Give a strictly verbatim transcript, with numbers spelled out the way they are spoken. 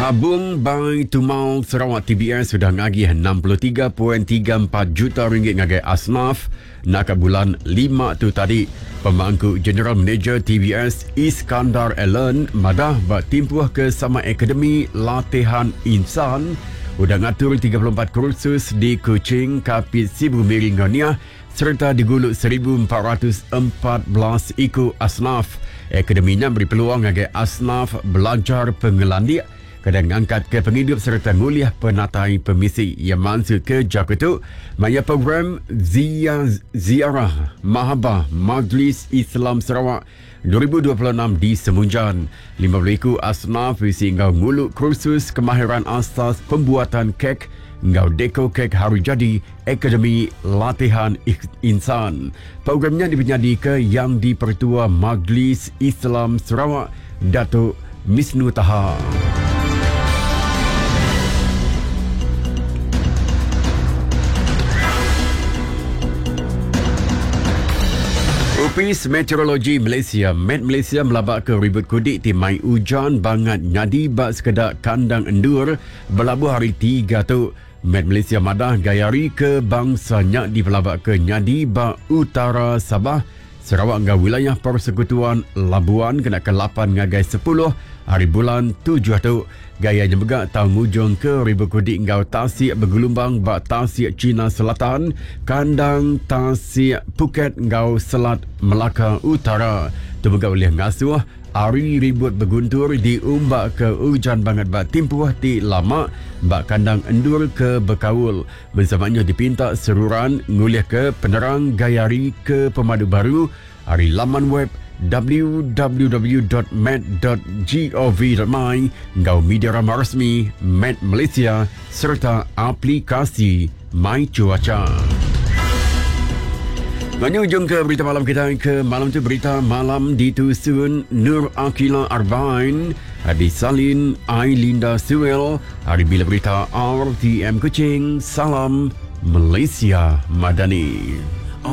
Tabung Bank Tumal Sarawak T B S sudah ngagih enam puluh tiga perpuluhan tiga empat juta ringgit ngagai asnaf nak bulan lima tu tadi. Pemangku General Manager T B S Iskandar Allen madah bak timpuh ke sama akademi latihan insan udah ngatur tiga puluh empat kursus di Kuching, Kapit, Sibu Miring Ngania serta diguluk seribu empat ratus empat belas iku asnaf. Akademinya beri peluang ngagai asnaf belajar pengelandia kadang angkat ke penghidup serta nguliah penatai pemisi yang masuk ke Jakarta maya program Zia Ziarah Mahabah Majlis Islam Sarawak dua ribu dua puluh enam di Semunjan. lima puluh iku asnaf isi ngau nguluk kursus kemahiran asas pembuatan kek ngau deko kek hari jadi Akademi Latihan Insan. Programnya dipenyadi ke Yang di-Pertua Majlis Islam Sarawak Datuk Misnu Taha. Ofis Meteorologi Malaysia, Met Malaysia melabak ke ribut kudik timai hujan bangat nyadi bak sekedak kandang endur berlabuh hari tiga tu. Met Malaysia madah gayari ke bangsanya di pelabak ke nyadi bak utara Sabah, Sarawak ngau wilayah Persekutuan Labuan kena ke lapan ngagai sepuluh hari bulan tujuh tu. Gayanya begak tahun hujung ke ribu kudik ngau Tasik bergelombang bak Tasik Cina Selatan, kandang Tasik Phuket ngau Selat Melaka Utara. Tu begak oleh ngasuh hari ribut berguntur di umbak ke hujan banget bak timpuh di Lama bak kandang endur ke Berkaul. Bersamanya dipinta seruran ngulih ke penerang gayari ke pemadu baru hari laman web w w w dot met dot gov dot my ngau media ramah rasmi Met Malaysia serta aplikasi My Cuaca. Banyak ujung ke berita malam kita ke malam tu berita malam ditusun Nur Akila Arbain, Adi Salin, Ailinda Suel, hari bila berita R T M Kuching, salam Malaysia Madani.